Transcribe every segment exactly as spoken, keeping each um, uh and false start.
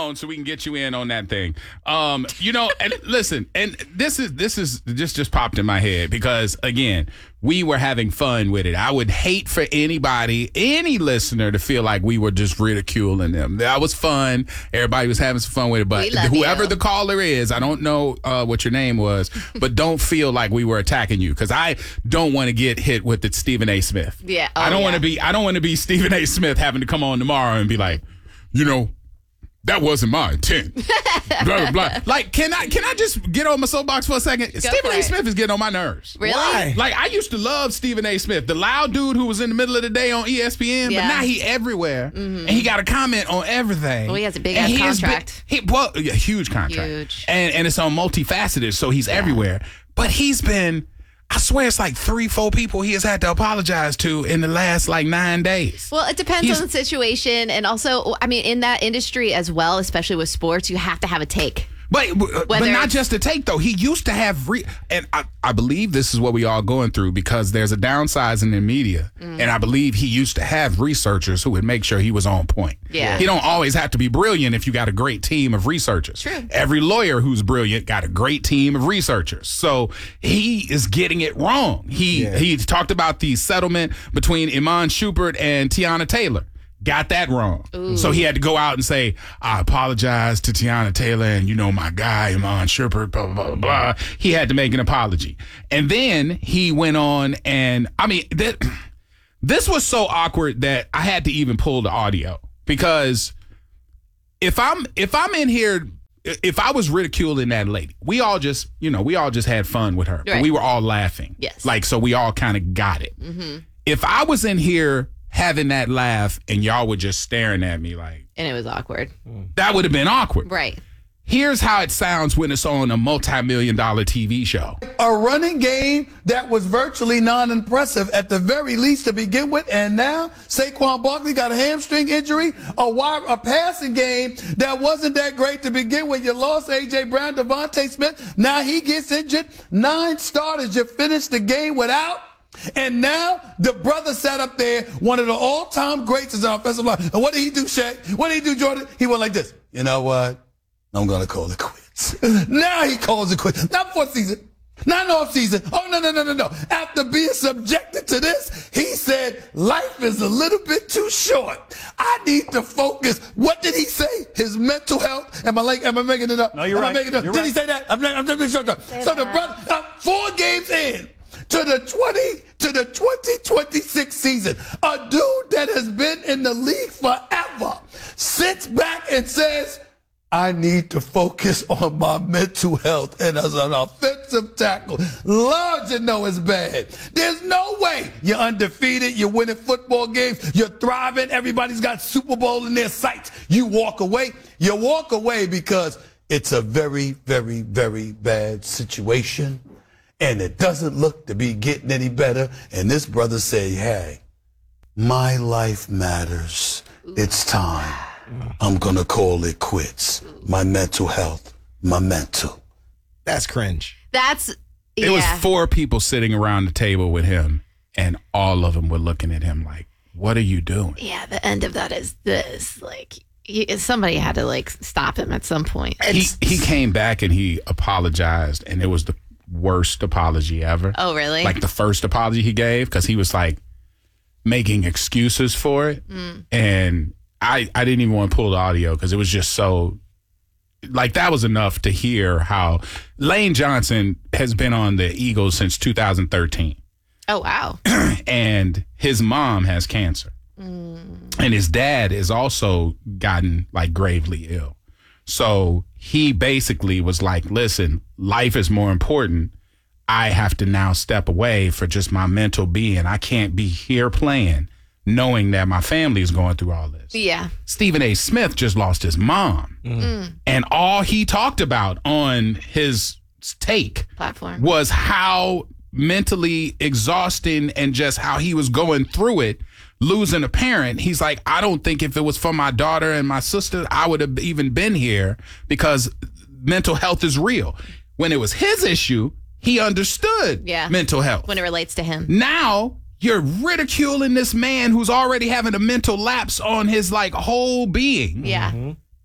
phone so we can get you in on that thing. Um, you know, and listen, and this is this is just just popped in my head because again, we were having fun with it. I would hate for anybody, any listener, to feel like we were just ridiculing them. That was fun. Everybody was having some fun with it. But whoever you. the caller is, I don't know uh, what your name was, but don't feel like we were attacking you because I don't want to get hit with the Stephen A. Smith. Yeah, oh, I don't yeah. want to be. I don't want to be Stephen A. Smith having to come on tomorrow and be like, you know, that wasn't my intent. blah, blah, blah. Like, can I can I just get on my soapbox for a second? Go Stephen A. it. Smith is getting on my nerves. Really? Why? Like, I used to love Stephen A. Smith, the loud dude who was in the middle of the day on E S P N, Yeah. but now he everywhere, mm-hmm. and he got a comment on everything. Well, he has a big And ass he has contract. Been, he, well, yeah, huge contract. Huge. And, and it's on multifaceted, so he's everywhere. But he's been... I swear it's like three, four people he has had to apologize to in the last like nine days. Well, it depends He's- on the situation. And also, I mean, in that industry as well, especially with sports, you have to have a take. But, but Whether not it's- just to take, though. He used to have, re- and I, I believe this is what we all going through because there's a downsizing in media. Mm. And I believe he used to have researchers who would make sure he was on point. Yeah. He don't always have to be brilliant if you got a great team of researchers. True. Every lawyer who's brilliant got a great team of researchers. So he is getting it wrong. He, Yeah. he talked about the settlement between Iman Shumpert and Tiana Taylor. Got that wrong. Ooh. So he had to go out and say, I apologize to Tiana Taylor and, you know, my guy, Iman Shumpert, blah, blah, blah, blah. He had to make an apology. And then he went on and, I mean, that, this was so awkward that I had to even pull the audio because if I'm, if I'm in here, if I was ridiculing that lady, we all just, you know, we all just had fun with her. But Right. we were all laughing. Yes. Like, so we all kind of got it. Mm-hmm. If I was in here having that laugh and y'all were just staring at me like, And it was awkward. that would have been awkward. Right. Here's how it sounds when it's on a multi-million dollar T V show. A running game that was virtually non-impressive at the very least to begin with, and now Saquon Barkley got a hamstring injury. A wide, a passing game that wasn't that great to begin with. You lost A J Brown, Devontae Smith. Now he gets injured. Nine starters. You finished the game without. And now the brother sat up there, one of the all-time greats is on offensive line. And what did he do, Shaq? What did he do, Jordan? He went like this. You know what? I'm going to call it quits. Now he calls it quits. Not for season. Not off season. Oh, no, no, no, no, no. After being subjected to this, he said, life is a little bit too short. I need to focus. What did he say? His mental health. Am I like, am I making it up? No, you're am right. I making it up? You're Did right. he say that? I'm, I'm just making sure. So the brother, uh, four games in to the twenty to the twenty twenty-six season, a dude that has been in the league forever sits back and says, I need to focus on my mental health. And as an offensive tackle, Lord, you know it's bad. There's no way you're undefeated. You're winning football games. You're thriving. Everybody's got Super Bowl in their sights. You walk away. You walk away because it's a very, very, very bad situation. And it doesn't look to be getting any better. And this brother say, hey, my life matters. It's time. I'm going to call it quits. My mental health, my mental. That's cringe. That's, yeah. It was four people sitting around the table with him, and all of them were looking at him like, what are you doing? Yeah, the end of that is this. Like, he, somebody had to, like, stop him at some point. He, he came back and he apologized, and it was the worst apology ever. Oh, really? Like the first apology he gave, because he was like making excuses for it. Mm. And I, I didn't even want to pull the audio because it was just so, like, that was enough to hear how Lane Johnson has been on the Eagles since two thousand thirteen. Oh, wow. And his mom has cancer. Mm. And his dad is also gotten like gravely ill. So he basically was like, listen, life is more important. I have to now step away for just my mental being. I can't be here playing knowing that my family is going through all this. Yeah. Stephen A. Smith just lost his mom. Mm. And all he talked about on his take Platform. was how mentally exhausting and just how he was going through it, losing a parent. He's like, I don't think if it was for my daughter and my sister, I would have even been here because mental health is real. When it was his issue, he understood Yeah. mental health. When it relates to him. Now you're ridiculing this man who's already having a mental lapse on his like whole being. Yeah.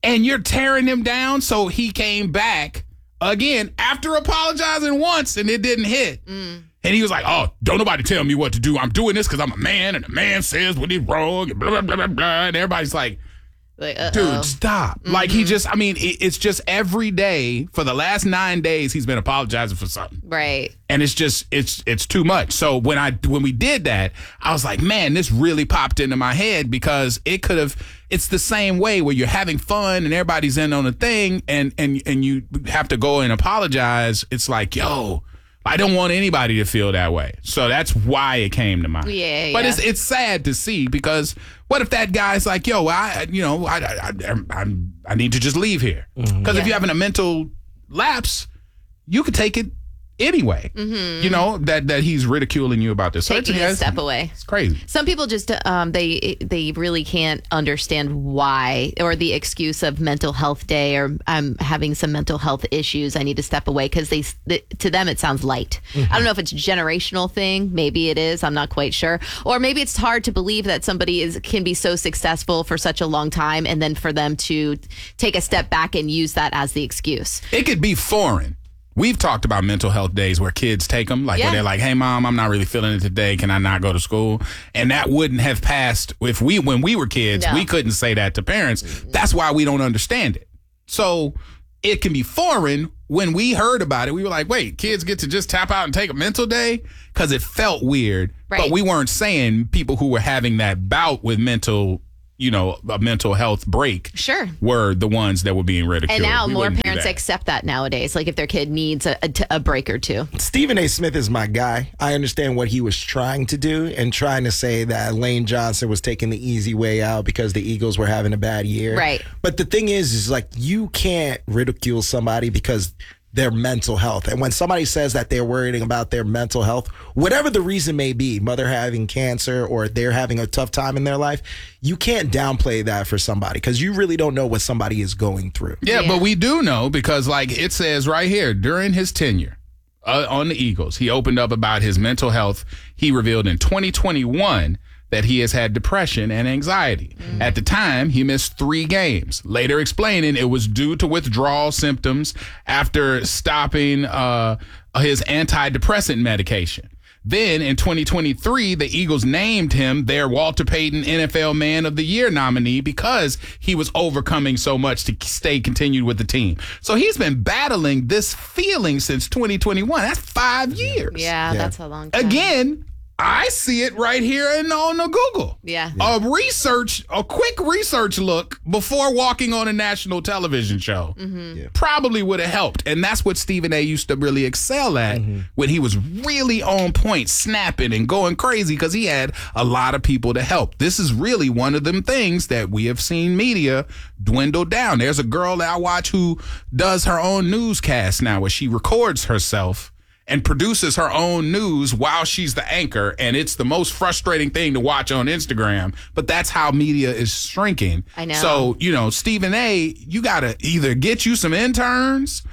and you're tearing him down. So he came back again after apologizing once and it didn't hit. Mm. And he was like, oh, don't nobody tell me what to do. I'm doing this because I'm a man and a man says when he's wrong and blah, blah, blah, blah, blah. And everybody's like, like uh-oh. Dude, stop. Mm-hmm. Like he just, I mean, it, it's just every day for the last nine days, he's been apologizing for something. Right. And it's just, it's, it's too much. So when I, when we did that, I was like, man, this really popped into my head because it could have, it's the same way where you're having fun and everybody's in on a thing and, and, and you have to go and apologize. It's like, yo, I don't want anybody to feel that way. So that's why it came to mind. Yeah, But yeah. it's it's sad to see because what if that guy's like, yo, I you know, I I I, I, I need to just leave here. Because mm-hmm. yeah. if you're having a mental lapse, you could take it anyway. Mm-hmm. You know, that that he's ridiculing you about this. Taking so a step away. It's crazy. Some people just um, they they really can't understand why or the excuse of mental health day or I'm having some mental health issues. I need to step away because they to them it sounds light. Mm-hmm. I don't know if it's a generational thing. Maybe it is. I'm not quite sure. Or maybe it's hard to believe that somebody is can be so successful for such a long time and then for them to take a step back and use that as the excuse. It could be foreign. We've talked about mental health days where kids take them, like yeah. where they're like, hey, mom, I'm not really feeling it today. Can I not go to school? And that wouldn't have passed if we, when we were kids, no. we couldn't say that to parents. That's why we don't understand it. So it can be foreign. When we heard about it, we were like, wait, kids get to just tap out and take a mental day? Because it felt weird. Right. But we weren't saying people who were having that bout with mental you know, a mental health break sure. were the ones that were being ridiculed. And now we more parents accept that nowadays, like if their kid needs a, a, a break or two. Stephen A. Smith is my guy. I understand what he was trying to do and trying to say that Lane Johnson was taking the easy way out because the Eagles were having a bad year. Right. But the thing is, is like you can't ridicule somebody because their mental health. And when somebody says that they're worrying about their mental health, whatever the reason may be, mother having cancer or they're having a tough time in their life, you can't downplay that for somebody because you really don't know what somebody is going through. Yeah, yeah, but we do know because like it says right here, during his tenure uh, on the Eagles, he opened up about his mental health. He revealed in twenty twenty-one that he has had depression and anxiety. Mm. At the time, he missed three games, later explaining it was due to withdrawal symptoms after stopping uh, his antidepressant medication. Then in twenty twenty-three, the Eagles named him their Walter Payton N F L Man of the Year nominee because he was overcoming so much to stay continued with the team. So he's been battling this feeling since twenty twenty-one. That's five years. Yeah, Yeah. that's a long time. Again, I see it right here in, on the Google. Yeah. A research, a quick research look before walking on a national television show Mm-hmm. Yeah. probably would have helped. And that's what Stephen A. used to really excel at Mm-hmm. when he was really on point, snapping and going crazy because he had a lot of people to help. This is really one of them things that we have seen media dwindle down. There's a girl that I watch who does her own newscast now where she records herself and produces her own news while she's the anchor. And it's the most frustrating thing to watch on Instagram. But that's how media is shrinking. I know. So, you know, Stephen A., you got to either get you some interns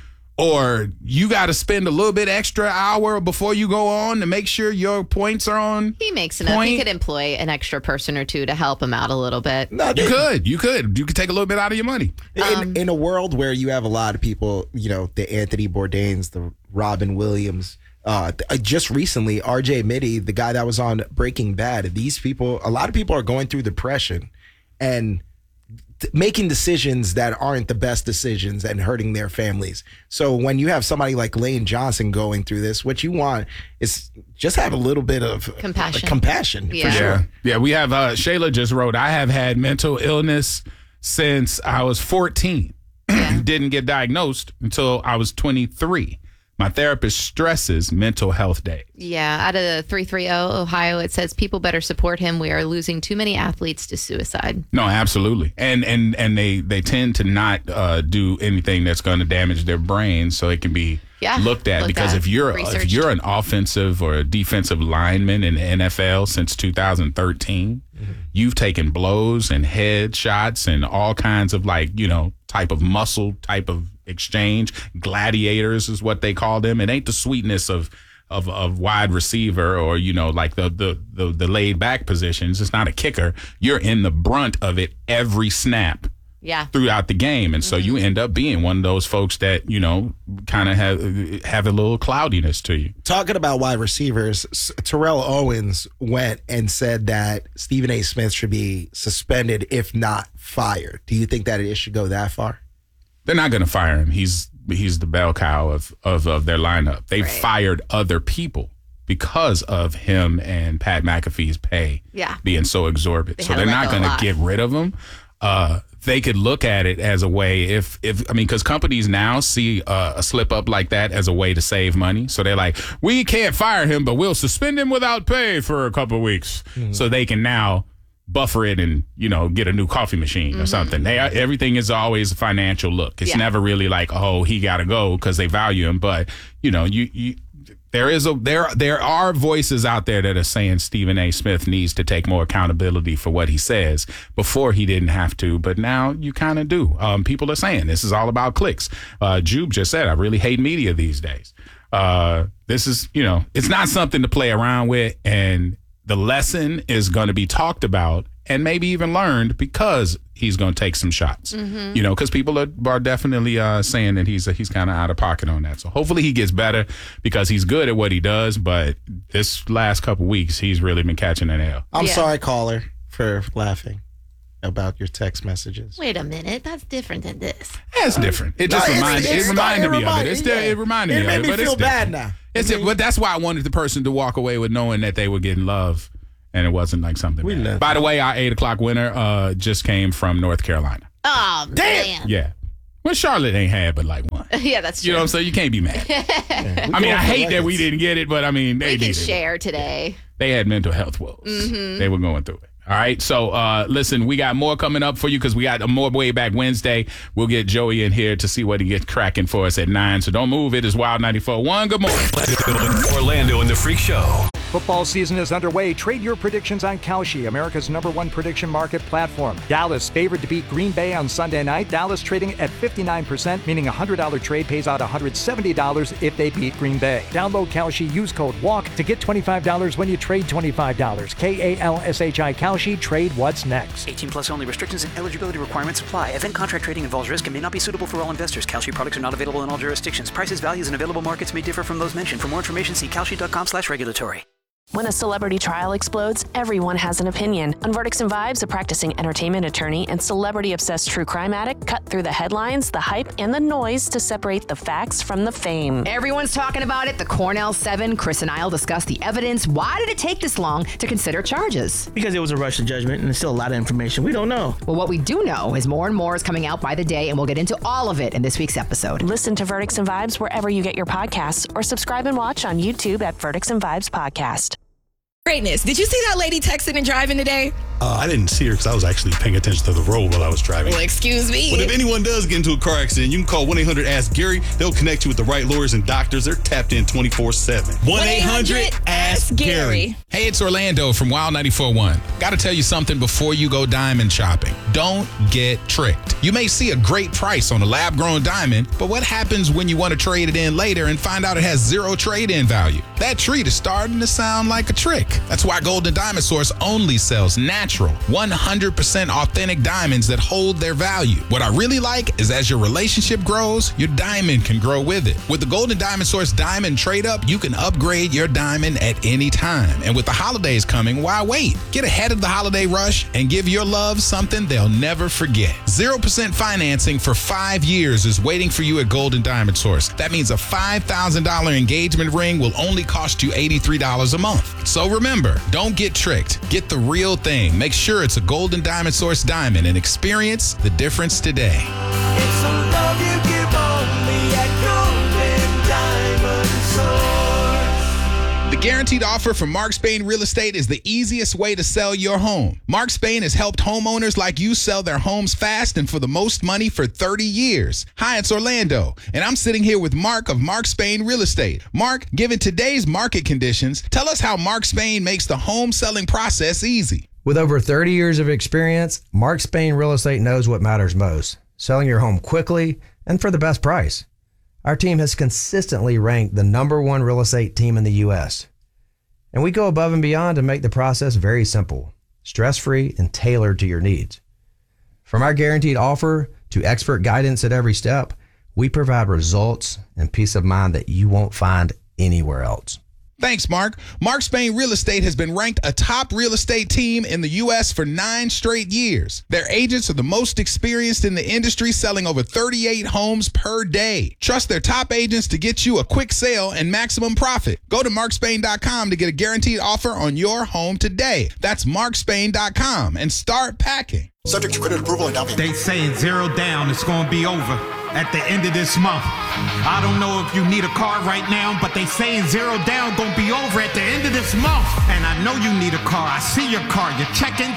or you got to spend a little bit extra hour before you go on to make sure your points are on. He makes enough. point. He could employ an extra person or two to help him out a little bit. No, You they- could. You could. You could take a little bit out of your money. In, in a world where you have a lot of people, you know, the Anthony Bourdains, the Robin Williams, uh, th- just recently, R J Mitty, the guy that was on Breaking Bad, these people, a lot of people are going through depression and th- making decisions that aren't the best decisions and hurting their families. So when you have somebody like Lane Johnson going through this, what you want is just have a little bit of Compassion. uh, compassion Yeah. for sure. Yeah. Yeah. We have, uh, Shayla just wrote, I have had mental illness since I was fourteen. Didn't get diagnosed until I was twenty-three. My therapist stresses mental health days. Yeah, out of the three thirty Ohio, it says people better support him. We are losing too many athletes to suicide. No, absolutely. And and and they, they tend to not uh, do anything that's going to damage their brain so it can be Yeah, looked at. looked Because at, if you're researched. if you're an offensive or a defensive lineman in the N F L since two thousand thirteen, mm-hmm. you've taken blows and head shots and all kinds of like, you know, type of muscle type of exchange. Gladiators is what they call them. It ain't the sweetness of of of wide receiver or, you know, like the the the, the laid back positions. It's not a kicker. You're in the brunt of it every snap Yeah. throughout the game. And so Mm-hmm. you end up being one of those folks that, you know, kind of have, have a little cloudiness to you. Talking about wide receivers, S- Terrell Owens went and said that Stephen A. Smith should be suspended, if not fired. Do you think that it should go that far? They're not going to fire him. He's he's the bell cow of, of, of their lineup. They Right. fired other people because of him and Pat McAfee's pay Yeah. being so exorbitant. They So had they're to not let go going a to lot. get rid of him. Uh, they could look at it as a way if, if I mean, because companies now see uh, a slip up like that as a way to save money. So they're like, we can't fire him, but we'll suspend him without pay for a couple of weeks. Mm-hmm. So they can now buffer it and, you know, get a new coffee machine or something. They are, everything is always a financial look. It's Mm-hmm. Yeah. never really like, oh, he got to go because they value him. But, you know, you, you there is a there there are voices out there that are saying Stephen A. Smith needs to take more accountability for what he says. Before he didn't have to, but now you kind of do. Um, people are saying this is all about clicks. Uh, Jube just said, I really hate media these days. Uh, this is, you know, it's not something to play around with, and the lesson is going to be talked about and maybe even learned because he's going to take some shots. Mm-hmm. You know, because people are, are definitely uh, saying that he's he's kind of out of pocket on that. So hopefully he gets better because he's good at what he does. But this last couple weeks, he's really been catching an L. I'm Yeah. sorry, caller, for laughing about your text messages. Wait a minute. That's different than this. That's different. It just No, it's- reminded it's- it reminded it me of it. reminded- It's there, yeah. it reminded It me made of it. me but it's feel bad different. now. It's it, but that's why I wanted the person to walk away with knowing that they were getting love. And it wasn't like something We bad. love By the way, our eight o'clock winner uh, just came from North Carolina. Oh, Damn. man. Yeah. Well, Charlotte ain't had but like one. Yeah, that's true. You know what I'm saying? You can't be mad. I mean, I hate that we didn't get it, but I mean, they we can needed it. share today. They had mental health woes. Mm-hmm. They were going through it. All right. So, uh, listen, we got more coming up for you because we got more way back Wednesday. We'll get Joey in here to see what he gets cracking for us at nine. So don't move. It is Wild ninety-four point one. Good morning. Orlando and the Freak Show. Football season is underway. Trade your predictions on Kalshi, America's number one prediction market platform. Dallas favored to beat Green Bay on Sunday night. Dallas trading at fifty-nine percent, meaning a one hundred dollars trade pays out one hundred seventy dollars if they beat Green Bay. Download Kalshi, use code WALK to get twenty-five dollars when you trade twenty-five dollars. K A L S H I Kalshi, trade what's next. eighteen plus only. Restrictions and eligibility requirements apply. Event contract trading involves risk and may not be suitable for all investors. Kalshi products are not available in all jurisdictions. Prices, values, and available markets may differ from those mentioned. For more information, see kalshi.com slash regulatory. When a celebrity trial explodes, everyone has an opinion. On Verdicts and Vibes, a practicing entertainment attorney and celebrity-obsessed true crime addict cut through the headlines, the hype, and the noise to separate the facts from the fame. Everyone's talking about it. The Cornell Seven. Chris and I'll discuss the evidence. Why did it take this long to consider charges? Because it was a rush to judgment and there's still a lot of information we don't know. Well, what we do know is more and more is coming out by the day, and we'll get into all of it in this week's episode. Listen to Verdicts and Vibes wherever you get your podcasts, or subscribe and watch on YouTube at Verdicts and Vibes Podcast. Greatness. Did you see that lady texting and driving today? Uh, I didn't see her because I was actually paying attention to the road while I was driving. Well, excuse me. But if anyone does get into a car accident, you can call one eight hundred ask Gary. They'll connect you with the right lawyers and doctors. They're tapped in twenty-four seven. one eight hundred ask Gary. Hey, it's Orlando from Wild ninety-four point one. Got to tell you something before you go diamond shopping. Don't get tricked. You may see a great price on a lab-grown diamond, but what happens when you want to trade it in later and find out it has zero trade-in value? That treat is starting to sound like a trick. That's why Golden Diamond Source only sells natural, one hundred percent authentic diamonds that hold their value. What I really like is as your relationship grows, your diamond can grow with it. With the Golden Diamond Source Diamond Trade Up, you can upgrade your diamond at any time. And with the holidays coming, why wait? Get ahead of the holiday rush and give your love something they'll never forget. zero percent financing for five years is waiting for you at Golden Diamond Source. That means a five thousand dollars engagement ring will only cost you eighty-three dollars a month. So remember, don't get tricked. Get the real thing. Make sure it's a Golden Diamond Source diamond and experience the difference today. It's a love you give only at Golden Diamond Source. The guaranteed offer from Mark Spain Real Estate is the easiest way to sell your home. Mark Spain has helped homeowners like you sell their homes fast and for the most money for thirty years. Hi, it's Orlando, and I'm sitting here with Mark of Mark Spain Real Estate. Mark, given today's market conditions, tell us how Mark Spain makes the home selling process easy. With over thirty years of experience, Mark Spain Real Estate knows what matters most: selling your home quickly and for the best price. Our team has consistently ranked the number one real estate team in the U S, and we go above and beyond to make the process very simple, stress-free, and tailored to your needs. From our guaranteed offer to expert guidance at every step, we provide results and peace of mind that you won't find anywhere else. Thanks, Mark. Mark Spain Real Estate has been ranked a top real estate team in the U S for nine straight years. Their agents are the most experienced in the industry, selling over thirty-eight homes per day. Trust their top agents to get you a quick sale and maximum profit. Go to mark spain dot com to get a guaranteed offer on your home today. That's mark spain dot com and start packing. Subject to credit approval and down payment. They saying zero down. It's going to be over at the end of this month. I don't know if you need a car right now, but they saying zero down going to be over at the end of this month. And I know you need a car. I see your car. Your check-in